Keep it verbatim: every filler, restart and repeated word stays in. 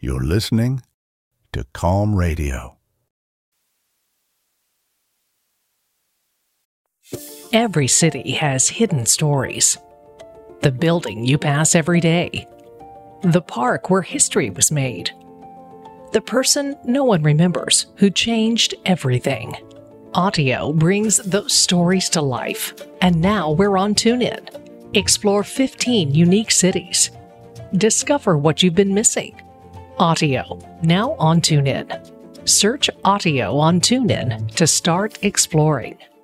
You're listening to Calm Radio. Every city has hidden stories. The building you pass every day. The park where history was made. The person no one remembers who changed everything. Audio brings those stories to life, and now we're on TuneIn. Explore fifteen unique cities. Discover what you've been missing. Audio, now on TuneIn. Search Audio on TuneIn to start exploring.